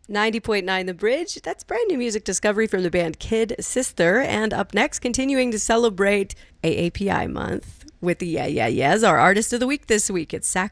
90.9 The Bridge. That's brand new music discovery from the band Kid Sister. And up next, continuing to celebrate AAPI month with the Yeah Yeah Yeahs. Our artist of the week this week, it's